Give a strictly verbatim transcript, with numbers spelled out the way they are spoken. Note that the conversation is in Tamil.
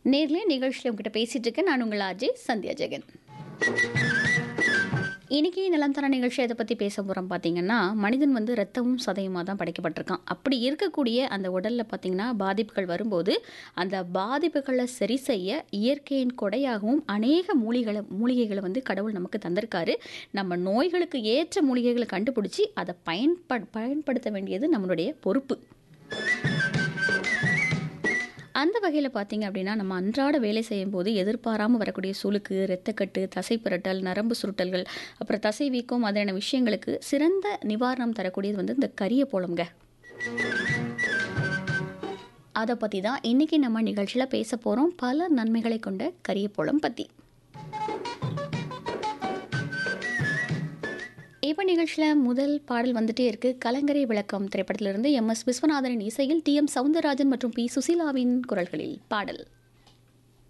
நேர்ல நிகழ்ச்சியில் உங்ககிட்ட பேசிட்டு இருக்கேன். நான் உங்கள் ஆர்ஜே சந்தியா ஜெகன். இன்னைக்கு நலம் தர நிகழ்ச்சி எதை பற்றி பேச போகிறோம் பார்த்தீங்கன்னா, மனிதன் வந்து ரத்தமும் சதையுமாக தான் படைக்கப்பட்டிருக்கான். அப்படி இருக்கக்கூடிய அந்த உடலில் பார்த்தீங்கன்னா பாதிப்புகள் வரும்போது அந்த பாதிப்புகளை சரி செய்ய இயற்கையின் கொடையாகவும் அநேக மூலிகளை மூலிகைகளை வந்து கடவுள் நமக்கு தந்திருக்காரு. நம்ம நோய்களுக்கு ஏற்ற மூலிகைகளை கண்டுபிடிச்சி அதை பயன்ப பயன்படுத்த வேண்டியது நம்மளுடைய பொறுப்பு. அந்த வகையில் பார்த்தீங்க அப்படின்னா, நம்ம அன்றாட வேலை செய்யும்போது எதிர்பாராமல் வரக்கூடிய சுளுக்கு, இரத்தக்கட்டு, தசை புரட்டல், நரம்பு சுருட்டல்கள், அப்புறம் தசை வீக்கம் மாதிரியான விஷயங்களுக்கு சிறந்த நிவாரணம் தரக்கூடியது வந்து இந்த கரிய போலம்ங்க. அதை பற்றி தான் இன்றைக்கி நம்ம நிகழ்ச்சியில் பேச போகிறோம். பல நன்மைகளை கொண்ட கரிய போலம் பற்றி. இப்போ நிகழ்ச்சியில் முதல் பாடல் வந்துட்டே இருக்கு. கலங்கரை விளக்கம் திரைப்படத்திலிருந்து எம் எஸ் விஸ்வநாதனின் இசையில் டி எம் சவுந்தரராஜன் மற்றும் பி சுசீலாவின் குரல்களில் பாடல்.